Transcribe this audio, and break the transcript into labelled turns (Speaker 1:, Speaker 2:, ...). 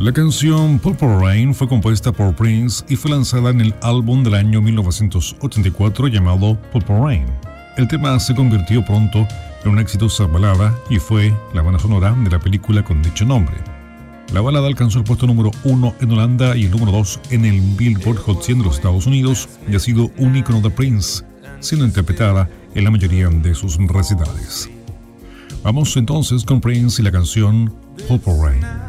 Speaker 1: La canción Purple Rain fue compuesta por Prince y fue lanzada en el álbum del año 1984 llamado Purple Rain. El tema se convirtió pronto en una exitosa balada y fue la banda sonora de la película con dicho nombre. La balada alcanzó el puesto número 1 en Holanda y el número 2 en el Billboard Hot 100 de los Estados Unidos y ha sido un icono de Prince, siendo interpretada en la mayoría de sus recitales. Vamos entonces con Prince y la canción Purple Rain.